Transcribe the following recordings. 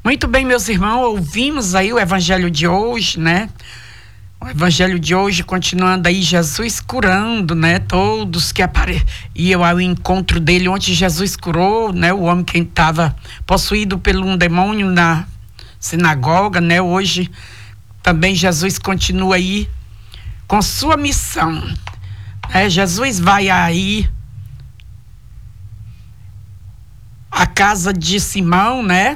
Muito bem, meus irmãos, ouvimos aí o evangelho de hoje, né? O evangelho de hoje, continuando aí, Jesus curando, né? Todos que iam ao encontro dele, onde Jesus curou, né? O homem que estava possuído por um demônio na sinagoga, né? Hoje também Jesus continua aí com sua missão. Jesus vai aí à casa de Simão, né?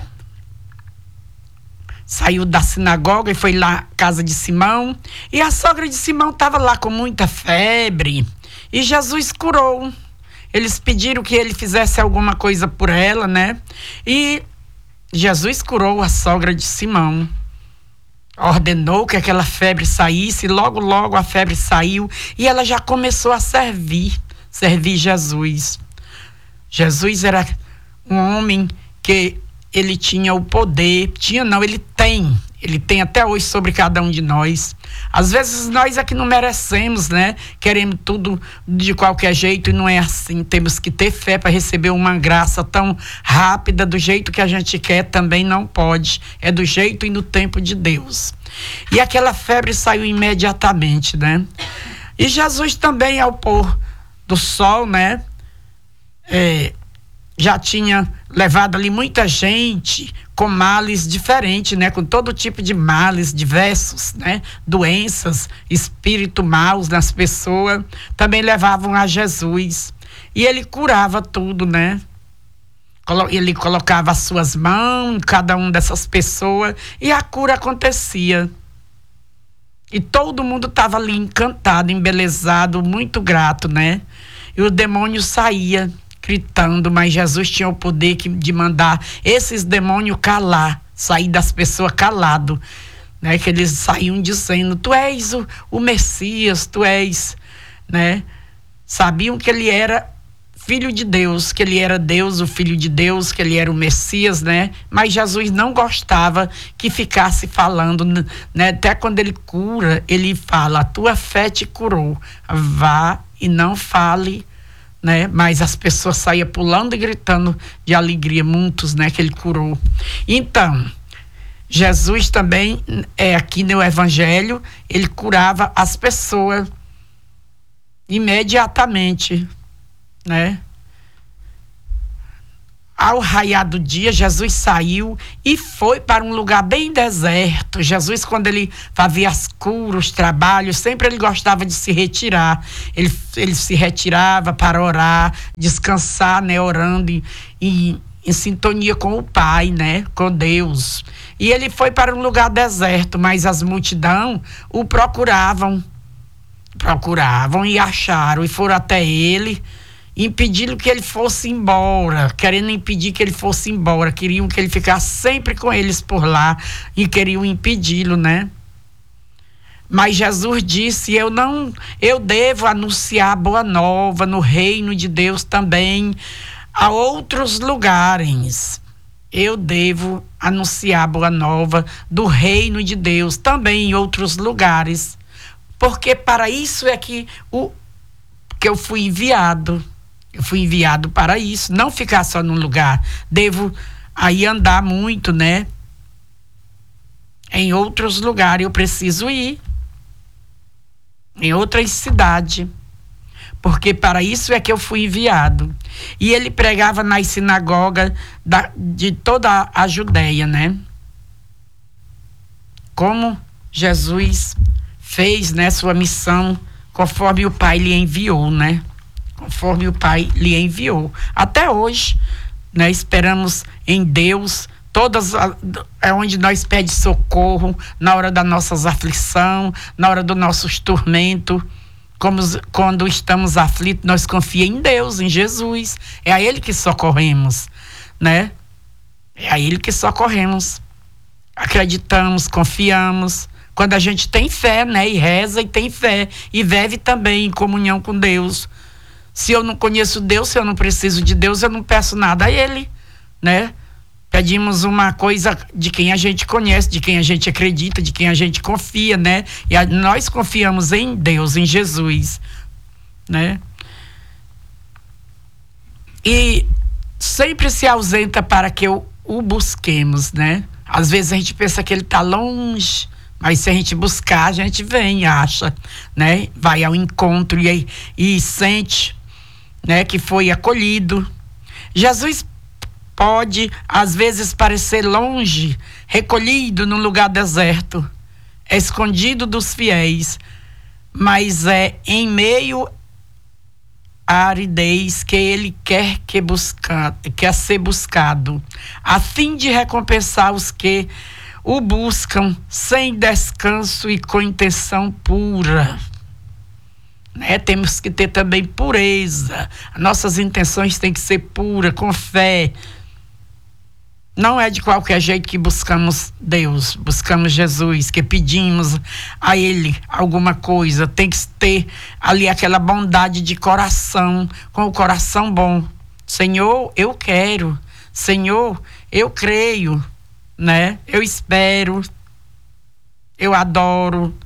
Saiu da sinagoga e foi lá à casa de Simão. E a sogra de Simão estava lá com muita febre. E Jesus curou. Eles pediram que ele fizesse alguma coisa por ela, né? E Jesus curou a sogra de Simão. Ordenou que aquela febre saísse. Logo, logo a febre saiu. E ela já começou a servir Jesus. Jesus era um homem que ele tinha o poder, ele tem até hoje sobre cada um de nós. Às vezes nós é que não merecemos, né? Queremos tudo de qualquer jeito e não é assim. Temos que ter fé para receber uma graça tão rápida, do jeito que a gente quer também não pode. É do jeito e no tempo de Deus. E aquela febre saiu imediatamente, né? E Jesus também, ao pôr do sol, né? Já tinha levado ali muita gente com males diferentes, né? Com todo tipo de males diversos, né? Doenças, espíritos maus nas pessoas, também levavam a Jesus. E ele curava tudo, né? Ele colocava as suas mãos em cada uma dessas pessoas e a cura acontecia. E todo mundo estava ali encantado, embelezado, muito grato, né? E o demônio saía gritando, mas Jesus tinha o poder de mandar esses demônios calar, sair das pessoas calado, né? Que eles saíam dizendo: tu és o Messias, tu és, né? Sabiam que ele era filho de Deus, que ele era Deus, o filho de Deus, que ele era o Messias, né? Mas Jesus não gostava que ficasse falando, né? Até quando ele cura, ele fala: a tua fé te curou, vá e não fale, né? Mas as pessoas saíam pulando e gritando de alegria, muitos, né? Que ele curou. Então, Jesus também, aqui no evangelho, ele curava as pessoas imediatamente, né? Ao raiar do dia, Jesus saiu e foi para um lugar bem deserto. Jesus, quando ele fazia as curas, os trabalhos, sempre ele gostava de se retirar. Ele se retirava para orar, descansar, né? Orando em sintonia com o Pai, né? Com Deus. E ele foi para um lugar deserto, mas as multidões o procuravam e acharam e foram até ele, impedindo que ele fosse embora, querendo impedir que ele fosse embora, queriam que ele ficasse sempre com eles por lá e queriam impedi-lo, né? Mas Jesus disse: eu devo anunciar a boa nova no reino de Deus também a outros lugares. Eu devo anunciar a boa nova do reino de Deus também em outros lugares, porque para isso é que eu fui enviado. Eu fui enviado para isso, não ficar só num lugar. Devo aí andar muito, né? Em outros lugares eu preciso ir. Em outras cidades. Porque para isso é que eu fui enviado. E ele pregava nas sinagogas de toda a Judéia, né? Como Jesus fez, né, sua missão conforme o Pai lhe enviou, né? Conforme o Pai lhe enviou. Até hoje, né, esperamos em Deus, é onde nós pedimos socorro, na hora das nossas aflições, na hora dos nossos tormentos. Quando estamos aflitos, nós confiamos em Deus, em Jesus. É a Ele que socorremos, né? É a Ele que socorremos. Acreditamos, confiamos. Quando a gente tem fé, né? E reza e tem fé. E vive também em comunhão com Deus. Se eu não conheço Deus, se eu não preciso de Deus, eu não peço nada a Ele, né? Pedimos uma coisa de quem a gente conhece, de quem a gente acredita, de quem a gente confia, né? E nós confiamos em Deus, em Jesus, né? E sempre se ausenta para que o busquemos, né? Às vezes a gente pensa que ele está longe, mas se a gente buscar, a gente vem e acha, né? Vai ao encontro e sente, né, que foi acolhido. Jesus pode, às vezes, parecer longe, recolhido num lugar deserto, escondido dos fiéis, mas é em meio à aridez que ele quer ser buscado, a fim de recompensar os que o buscam sem descanso e com intenção pura. Né? Temos que ter também pureza. Nossas intenções têm que ser puras, com fé. Não é de qualquer jeito que buscamos Deus, buscamos Jesus, que pedimos a Ele alguma coisa. Tem que ter ali aquela bondade de coração, com o coração bom. Senhor, eu quero. Senhor, eu creio, né? Eu espero, eu adoro.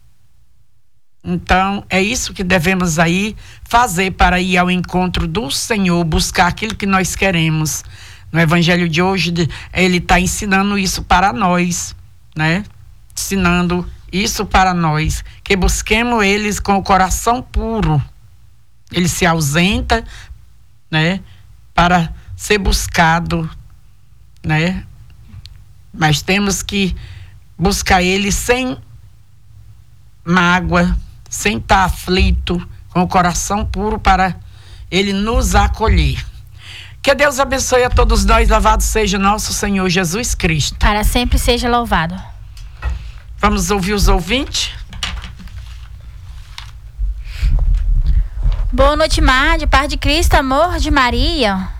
Então, é isso que devemos aí fazer para ir ao encontro do Senhor, buscar aquilo que nós queremos. No Evangelho de hoje, ele está ensinando isso para nós, né? Ensinando isso para nós, que busquemos eles com o coração puro. Ele se ausenta, né? Para ser buscado, né? Mas temos que buscar ele sem mágoa, sem estar aflito, com o coração puro para ele nos acolher. Que Deus abençoe a todos nós. Louvado seja nosso Senhor Jesus Cristo. Para sempre seja louvado. Vamos ouvir os ouvintes? Boa noite, Made. Paz de Cristo, amor de Maria.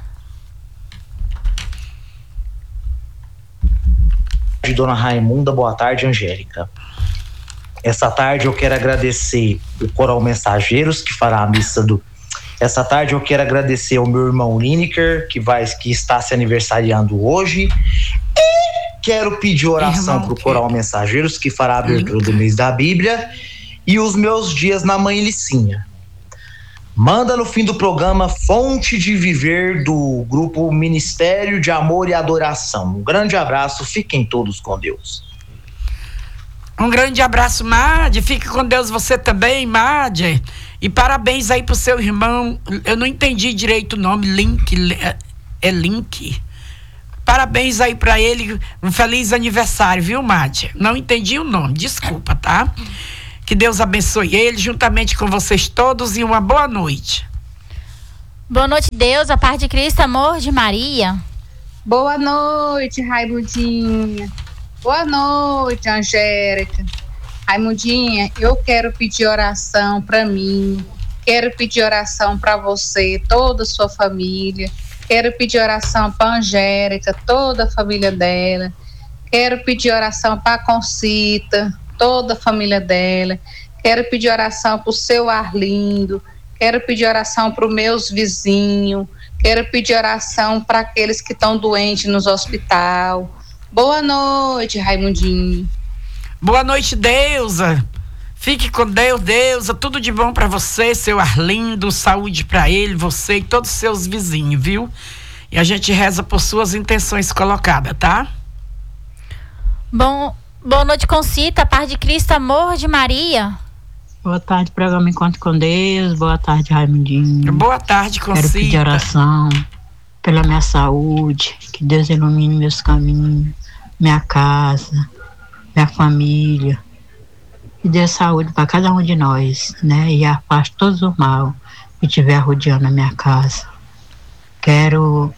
De Dona Raimunda, boa tarde, Angélica. Essa tarde eu quero agradecer o Coral Mensageiros, que fará a missa do... Essa tarde eu quero agradecer ao meu irmão Lineker, que está se aniversariando hoje. E quero pedir oração para o Coral Mensageiros, que fará a abertura do mês da Bíblia. E os meus dias na Mãe Licinha. Manda no fim do programa Fonte de Viver, do grupo Ministério de Amor e Adoração. Um grande abraço, fiquem todos com Deus. Um grande abraço, Made. Fique com Deus você também, Made. E parabéns aí pro seu irmão. Eu não entendi direito o nome. Link. Parabéns aí pra ele. Um feliz aniversário, viu, Made? Não entendi o nome, desculpa, tá? Que Deus abençoe ele juntamente com vocês todos e uma boa noite. Boa noite, Deus, a paz de Cristo, amor de Maria. Boa noite, Raimundinha. Boa noite, Angélica. Raimundinha, eu quero pedir oração para mim, quero pedir oração para você, toda a sua família, quero pedir oração para Angélica, toda a família dela, quero pedir oração para Concita, toda a família dela, quero pedir oração para o seu Arlindo, quero pedir oração para os meus vizinhos, quero pedir oração para aqueles que estão doentes nos hospitais. Boa noite, Raimundinho. Boa noite, Deusa. Fique com Deus, Deusa. Tudo de bom para você, seu Arlindo. Saúde para ele, você e todos os seus vizinhos, viu? E a gente reza por suas intenções colocadas, tá? Boa noite, Concita. Paz de Cristo, amor de Maria. Boa tarde, programa Encontro com Deus. Boa tarde, Raimundinho. Boa tarde, Concita. Quero pedir oração pela minha saúde, que Deus ilumine meus caminhos, minha casa, minha família, e dê saúde para cada um de nós, né? E afaste todo o mal que estiver rodeando a minha casa. Quero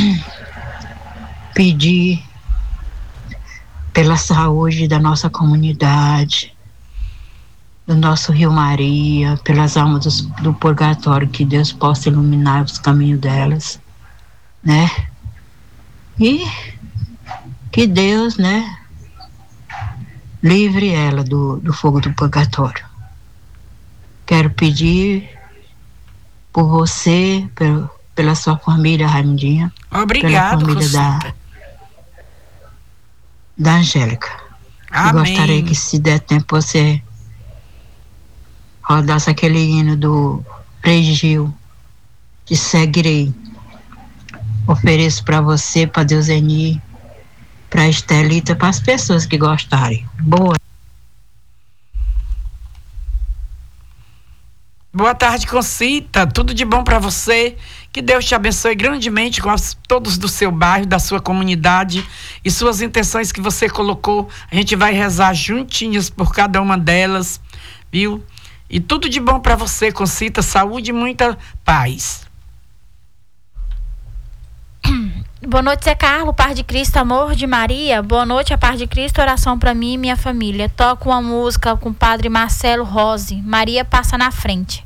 pedir pela saúde da nossa comunidade, do nosso Rio Maria, pelas almas do purgatório, que Deus possa iluminar os caminhos delas, né? E que Deus, né, livre ela do fogo do purgatório. Quero pedir por você, pela sua família, Raimundinha. Obrigado, pela família da Angélica. Amém. Eu gostaria que, se der tempo, você rodasse aquele hino do Frei Gil, Te Seguirei. Ofereço para você, para Deus Eni, para Estelita, para as pessoas que gostarem. Boa tarde, Concita. Tudo de bom para você. Que Deus te abençoe grandemente com todos do seu bairro, da sua comunidade e suas intenções que você colocou. A gente vai rezar juntinhos por cada uma delas, viu? E tudo de bom para você, Concita. Saúde e muita paz. Boa noite, Zé Carlos, paz de Cristo, amor de Maria. Boa noite, a paz de Cristo, oração para mim e minha família. Toco uma música com o padre Marcelo Rose. Maria passa na frente.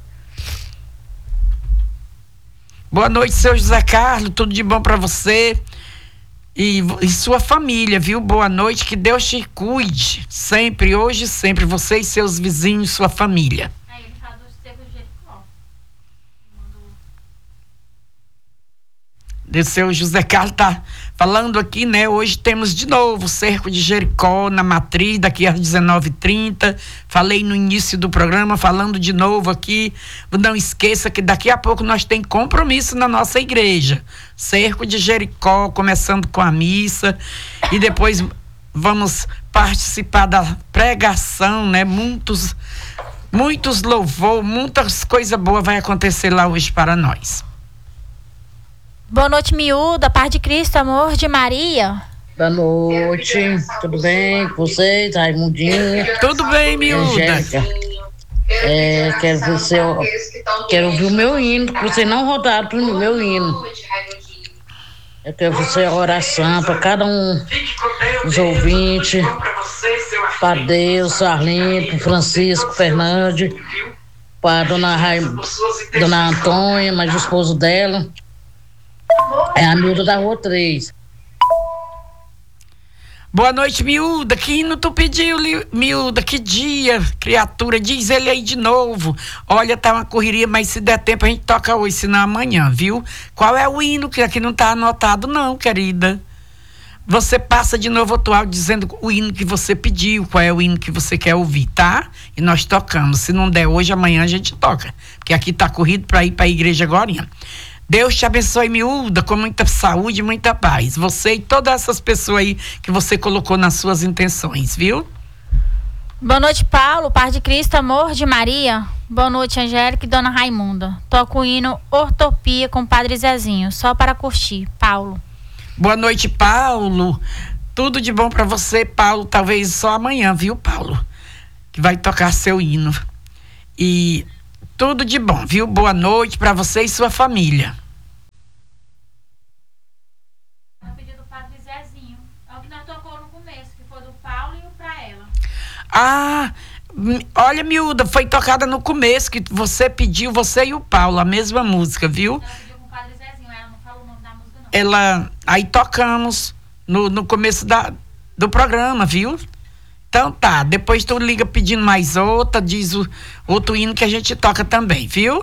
Boa noite, seu José Carlos, tudo de bom para você e sua família, viu? Boa noite, que Deus te cuide sempre, hoje e sempre, você e seus vizinhos, sua família. Ele fala do cerco de Jericó. O seu José Carlos tá falando aqui, né? Hoje temos de novo o cerco de Jericó na matriz, daqui às 19h30. Falei no início do programa, falando de novo aqui. Não esqueça que daqui a pouco nós temos compromisso na nossa igreja. Cerco de Jericó, começando com a missa. E depois vamos participar da pregação, né? Muitos louvor, muitas coisas boas vai acontecer lá hoje para nós. Boa noite, miúda, paz de Cristo, amor de Maria. Boa noite, tudo bem com vocês, Raimundinho? Tudo bem, miúda? Angélica. Quero ouvir o meu hino, que você não rodaram para o meu hino. Eu quero você a oração para cada um dos ouvintes, para Deus, Arlindo, para Francisco Fernandes, para dona Antônia, mas o esposo dela. É a miúda da Rua 3. Boa noite, miúda. Que hino tu pediu, miúda? Que dia, criatura? Diz ele aí de novo. Olha, tá uma correria, mas se der tempo a gente toca hoje, senão amanhã, viu? Qual é o hino que aqui não tá anotado, não, querida? Você passa de novo o áudio dizendo o hino que você pediu, qual é o hino que você quer ouvir, tá? E nós tocamos. Se não der hoje, amanhã a gente toca. Porque aqui tá corrido pra ir pra igreja agora. Deus te abençoe, miúda, com muita saúde e muita paz. Você e todas essas pessoas aí que você colocou nas suas intenções, viu? Boa noite, Paulo, paz de Cristo, amor de Maria. Boa noite, Angélica e dona Raimunda. Toco o hino Ortopia com o padre Zezinho, só para curtir. Paulo. Boa noite, Paulo. Tudo de bom para você, Paulo. Talvez só amanhã, viu, Paulo? Que vai tocar seu hino. E tudo de bom, viu? Boa noite para você e sua família. A pedido do padre Zezinho. É o que nós tocou no começo, que foi do Paulo e o pra ela. Ah, olha, miúda, foi tocada no começo, que você pediu, você e o Paulo, a mesma música, viu? Ela pediu com o padre Zezinho, ela não falou o nome da música, não. Aí tocamos no começo do programa, viu? Então tá, depois tu liga pedindo mais outra, diz o outro hino que a gente toca também, viu?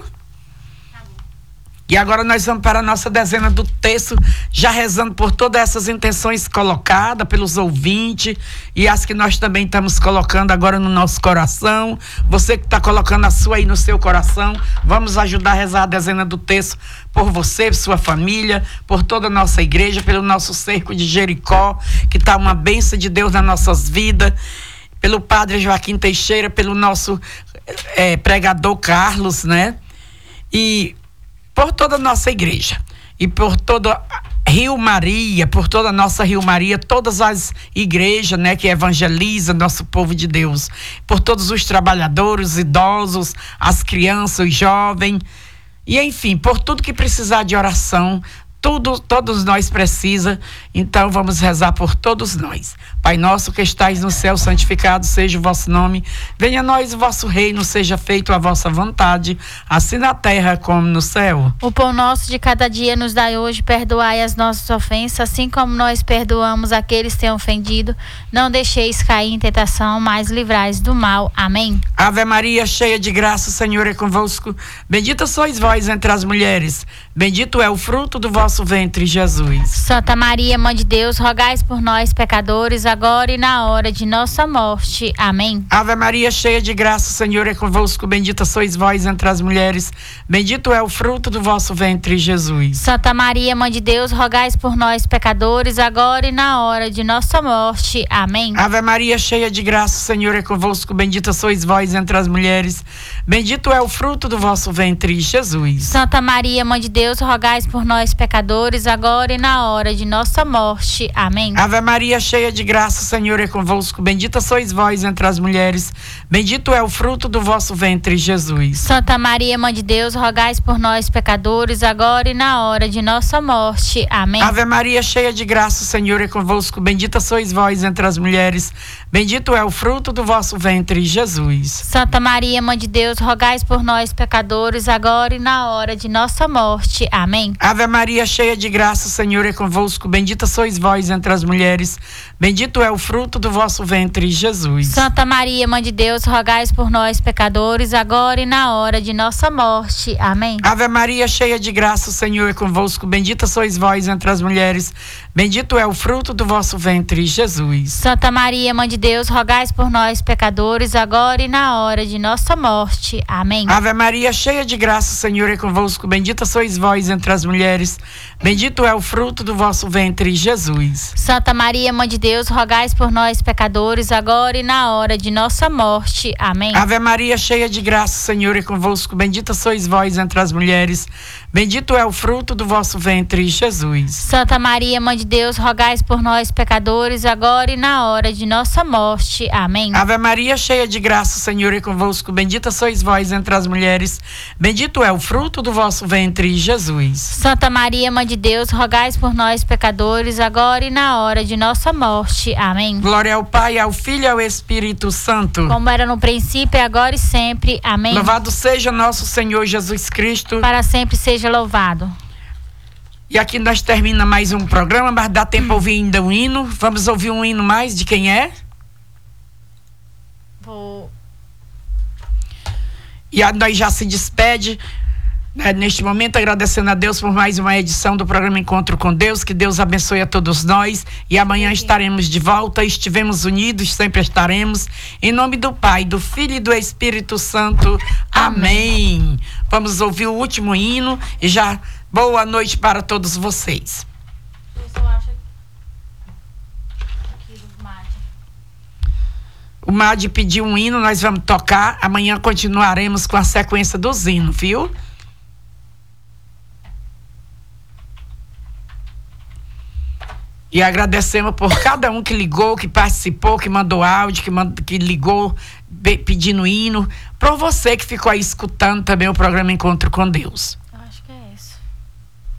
E agora nós vamos para a nossa dezena do texto, já rezando por todas essas intenções colocadas pelos ouvintes e as que nós também estamos colocando agora no nosso coração. Você que está colocando a sua aí no seu coração, vamos ajudar a rezar a dezena do texto por você, sua família, por toda a nossa igreja, pelo nosso cerco de Jericó, que está uma bênção de Deus nas nossas vidas, pelo padre Joaquim Teixeira, pelo nosso pregador Carlos, né? E por toda a nossa igreja e por toda Rio Maria, por toda a nossa Rio Maria, todas as igrejas, né, que evangelizam nosso povo de Deus, por todos os trabalhadores, os idosos, as crianças, os jovens, e enfim, por tudo que precisar de oração, todos nós precisamos, então vamos rezar por todos nós. Pai nosso que estais no céu, santificado seja o vosso nome, venha a nós o vosso reino, seja feito a vossa vontade, assim na terra como no céu. O pão nosso de cada dia nos dai hoje, perdoai as nossas ofensas, assim como nós perdoamos aqueles que têm ofendido, não deixeis cair em tentação, mas livrais do mal. Amém. Ave Maria, cheia de graça, o Senhor é convosco, bendita sois vós entre as mulheres, Bendito é o fruto do vosso ventre, Jesus. Santa Maria, Mãe de Deus, rogai por nós, pecadores, agora e na hora de nossa morte. Amém. Ave Maria, cheia de graça, o Senhor é convosco. Bendita sois vós entre as mulheres. Bendito é o fruto do vosso ventre, Jesus. Santa Maria, Mãe de Deus, rogai por nós, pecadores, agora e na hora de nossa morte. Amém. Ave Maria, cheia de graça, o Senhor é convosco. Bendita sois vós entre as mulheres. Bendito é o fruto do vosso ventre, Jesus. Santa Maria, Mãe de Deus, rogai por nós, pecadores, agora e na hora de nossa morte. Amém. Ave Maria, cheia de graça, o Senhor é convosco. Bendita sois vós entre as mulheres. Bendito é o fruto do vosso ventre, Jesus. Santa Maria, Mãe de Deus, rogai por nós, pecadores, agora e na hora de nossa morte. Amém. Ave Maria, cheia de graça, o Senhor é convosco. Bendita sois vós entre as mulheres. Bendito é o fruto do vosso ventre, Jesus. Santa Maria, Mãe de Deus, rogai por nós, pecadores, agora e na hora de nossa morte. Amém. Ave Maria, cheia de graça, o Senhor é convosco. Bendita sois vós entre as mulheres. Bendito é o fruto do vosso ventre, Jesus. Santa Maria, Mãe de Deus, rogai por nós, pecadores, agora e na hora de nossa morte. Amém. Ave Maria, cheia de graça, o Senhor é convosco. Bendita sois vós entre as mulheres. Bendito é o fruto do vosso ventre, Jesus. Santa Maria, Mãe de Deus, rogai por nós, pecadores, agora e na hora de nossa morte. Amém. Ave Maria, cheia de graça, o Senhor é convosco. Bendita sois vós entre as mulheres. Bendito é o fruto do vosso ventre, Jesus. Santa Maria, Mãe de Deus, rogai por nós, pecadores, agora e na hora de nossa morte. Amém. Ave Maria, cheia de graça, o Senhor é convosco. Bendita sois vós entre as mulheres. Bendito é o fruto do vosso ventre, Jesus. Santa Maria, Mãe de Deus, rogai por nós, pecadores, agora e na hora de nossa morte. Amém. Ave Maria, cheia de graça, o Senhor é convosco. Bendita sois vós entre as mulheres. Bendito é o fruto do vosso ventre, Jesus. Santa Maria, Mãe de Deus, rogai por nós, pecadores, agora e na hora de nossa morte. Amém. Glória ao Pai, ao Filho e ao Espírito Santo. Como era no princípio, agora e sempre. Amém. Louvado seja nosso Senhor Jesus Cristo. Para sempre seja louvado. E aqui nós terminamos mais um programa, mas dá tempo de ouvir ainda um hino. Vamos ouvir um hino mais de quem é? E nós já se despede, né, neste momento, agradecendo a Deus por mais uma edição do programa Encontro com Deus. Que Deus abençoe a todos nós. E amanhã estaremos de volta. Estivemos unidos, sempre estaremos. Em nome do Pai, do Filho e do Espírito Santo. Amém. Vamos ouvir o último hino e já boa noite para todos vocês. O Madi pediu um hino, nós vamos tocar. Amanhã continuaremos com a sequência dos hinos, viu? E agradecemos por cada um que ligou, que participou, que mandou áudio, que ligou pedindo hino. Por você que ficou aí escutando também o programa Encontro com Deus.